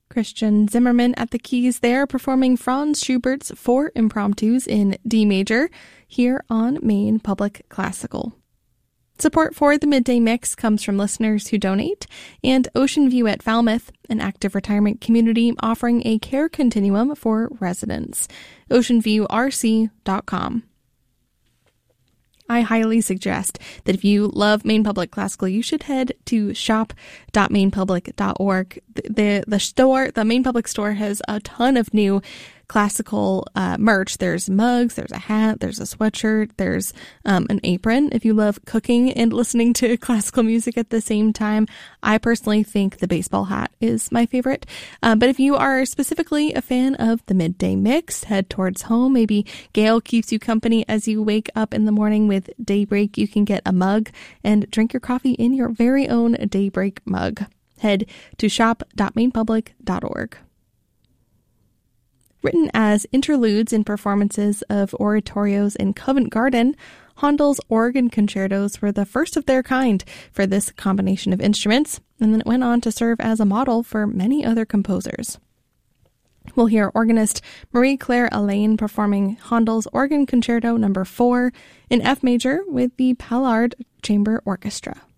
Christian Zimmerman at the keys there, performing Franz Schubert's 4 Impromptus in D major here on Maine Public Classical. Support for the Midday Mix comes from listeners who donate, and Ocean View at Falmouth, an active retirement community offering a care continuum for residents. oceanviewrc.com. I highly suggest that if you love Maine Public Classical, you should head to shop.mainepublic.org. The Maine Public store has a ton of new classical merch. There's mugs, there's a hat, there's a sweatshirt, there's an apron if you love cooking and listening to classical music at the same time. I personally think the baseball hat is my favorite. But if you are specifically a fan of the Midday Mix, head towards home. Maybe Gail keeps you company as you wake up in the morning with Daybreak. You can get a mug and drink your coffee in your very own Daybreak mug. Head to shop.mainepublic.org. Written as interludes in performances of oratorios in Covent Garden, Handel's organ concertos were the first of their kind for this combination of instruments, and then it went on to serve as a model for many other composers. We'll hear organist Marie-Claire Allain performing Handel's Organ Concerto No. 4 in F major with the Pallard Chamber Orchestra.